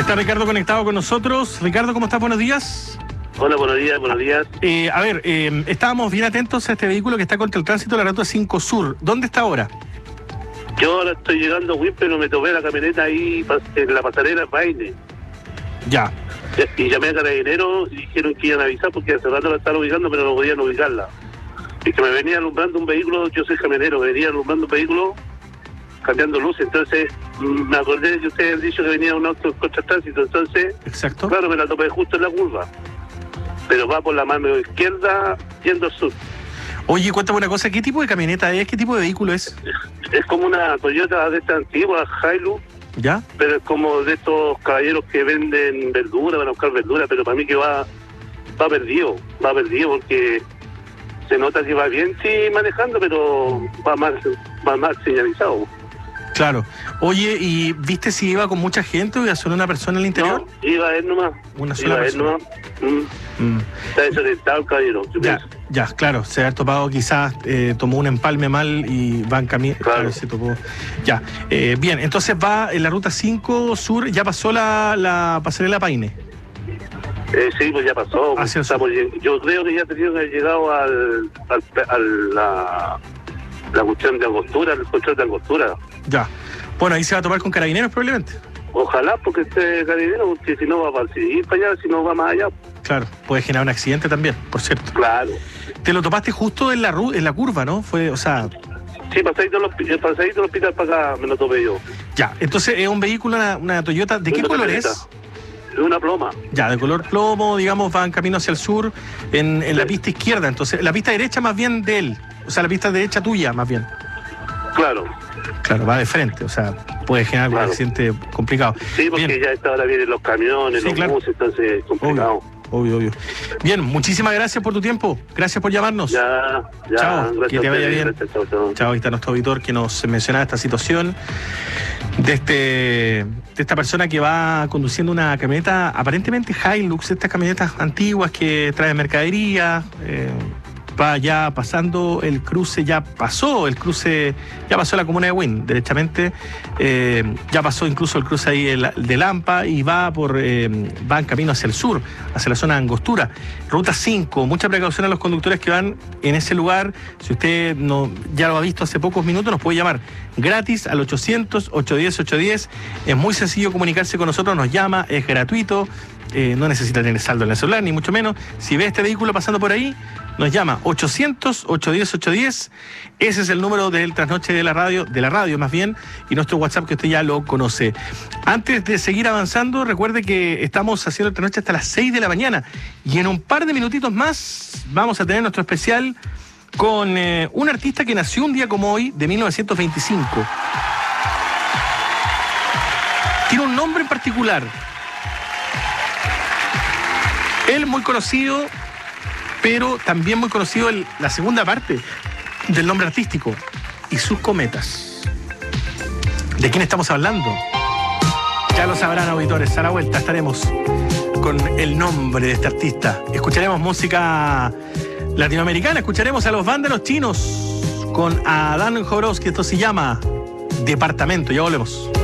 está Ricardo conectado con nosotros. Ricardo, ¿cómo estás? Buenos días. Hola, buenos días, buenos días. Estábamos bien atentos a este vehículo que está contra el tránsito de la Ruta 5 Sur. ¿Dónde está ahora? Yo ahora estoy llegando a Win, pero me tomé la camioneta ahí en la pasarela Paine. Ya. Y llamé a Carabineros y dijeron que iban a avisar porque hace rato la estaban ubicando, pero no podían ubicarla. Y que me venía alumbrando un vehículo, yo soy camionero, me venía alumbrando un vehículo cambiando luces. Entonces me acordé de que ustedes han dicho que venía un auto contra el tránsito. Entonces, exacto, claro, me la topé justo en la curva. Pero va por la mano izquierda yendo al sur. Oye, cuéntame una cosa, ¿qué tipo de camioneta es? ¿Qué tipo de vehículo es? Es como una Toyota de esta antigua, Hilux. ¿Ya? Pero es como de estos caballeros que venden verdura, van a buscar verdura, pero para mí que va perdido porque se nota que va bien, sí, manejando, pero va mal señalizado. Claro. Oye, ¿y viste si iba con mucha gente o iba solo una persona en el interior? No, iba él nomás. Una sola persona. Está desorientado el caballero. Ya, claro, se ha topado, quizás tomó un empalme mal y va en camino. Claro, se topó. Ya, bien, entonces va en la Ruta 5 Sur, ya pasó la pasarela Paine. Sí, pues ya pasó. Yo creo que ya tenían que haber llegado a la cuestión de Angostura, el control de Angostura. Ya. Bueno, ahí se va a topar con Carabineros probablemente. Ojalá, porque este Carabinero, porque si no va a seguir para allá, si no va más allá. Claro, puede generar un accidente también, por cierto. Claro. Te lo topaste justo en la curva, ¿no? Fue, o sea... Sí, pasadito del hospital para acá me lo topé yo. Ya, entonces es un vehículo, una Toyota, ¿de qué color es? Es una ploma. Ya, de color plomo, digamos, va en camino hacia el sur, en la pista izquierda, entonces, la pista derecha más bien de él, o sea, la pista derecha tuya más bien. Claro. Claro, va de frente, o sea, puede generar un accidente complicado. Sí, porque bien. Ya a esta hora vienen los camiones, sí, los buses, entonces es complicado. Obvio. Bien, muchísimas gracias por tu tiempo, gracias por llamarnos. Ya. Chao, que te vaya bien. Chao. Ahí está nuestro auditor que nos mencionaba esta situación de esta persona que va conduciendo una camioneta, aparentemente Hilux, estas camionetas antiguas que traen mercadería, va ya pasando el cruce, ya pasó la comuna de Win, derechamente, ya pasó incluso el cruce ahí de Lampa y va en camino hacia el sur, hacia la zona de Angostura. Ruta 5, mucha precaución a los conductores que van en ese lugar. Si usted ya lo ha visto hace pocos minutos, nos puede llamar gratis al 800-810-810. Es muy sencillo comunicarse con nosotros, nos llama, es gratuito, no necesita tener saldo en el celular, ni mucho menos. Si ve este vehículo pasando por ahí, nos llama 800-810-810. Ese es el número del trasnoche de la radio más bien, y nuestro WhatsApp que usted ya lo conoce. Antes de seguir avanzando, recuerde que estamos haciendo el trasnoche hasta las 6 de la mañana y en un par de minutitos más vamos a tener nuestro especial con un artista que nació un día como hoy, de 1925. Tiene un nombre en particular. Él muy conocido, pero también muy conocido la segunda parte del nombre artístico, y sus cometas. ¿De quién estamos hablando? Ya lo sabrán, auditores. A la vuelta estaremos con el nombre de este artista. Escucharemos música latinoamericana, escucharemos a los Vándalos Chinos con Adán Jodorowsky. Esto se llama Departamento. Ya volvemos.